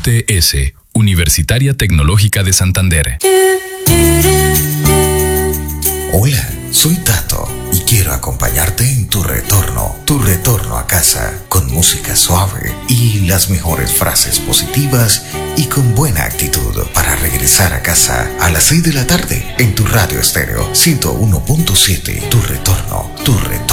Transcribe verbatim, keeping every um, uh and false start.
T S, Universitaria Tecnológica de Santander. Hola, soy Tato y quiero acompañarte en tu retorno, tu retorno a casa, con música suave y las mejores frases positivas y con buena actitud para regresar a casa a las seis de la tarde en tu radio estéreo ciento uno punto siete. Tu retorno, tu retorno.